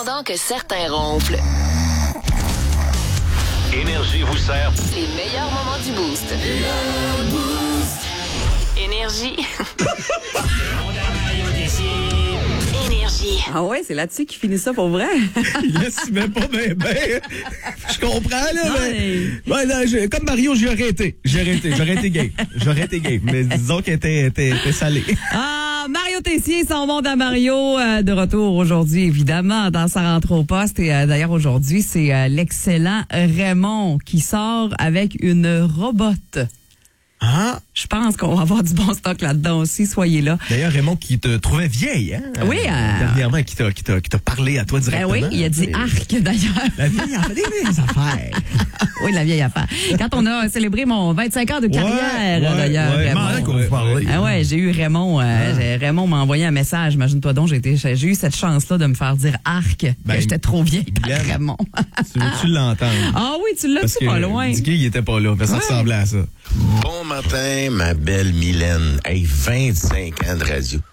pendant que certains ronflent. Énergie vous sert. Les meilleurs moments du Boost. Énergie. Énergie. Ah ouais, c'est là-dessus qu'il finit ça pour vrai. Il laisse même pas bien. Je comprends, là. Non, mais... Ouais, là, comme Mario, j'aurais été game. Mais disons qu'elle était salée. Ah, Mario Tessier, son monde à Mario, de retour aujourd'hui, évidemment, dans sa rentrée au poste. Et d'ailleurs, aujourd'hui, c'est l'excellent Raymond qui sort avec une robote. Ah! Je pense qu'on va avoir du bon stock là-dedans aussi. Soyez là. D'ailleurs, Raymond qui te trouvait vieille, hein? Oui. Dernièrement, qui t'a parlé à toi directement. Ben oui, il a dit arc, d'ailleurs. La vieille a fait des vieilles affaires. Oui, la vieille affaire. Quand on a célébré mon 25 ans de carrière, d'ailleurs. Raymond. qu'on vous parle. Ah ouais, j'ai eu Raymond. Raymond m'a envoyé un message. Imagine-toi donc, j'ai eu cette chance-là de me faire dire arc, que j'étais trop vieille par Raymond. Tu l'entends. Ah oui, tu l'as-tu pas loin? Dicky, il était pas là. Ça ressemblait à ça. Bon matin, ma belle Mylène. Hey, 25 ans de radio.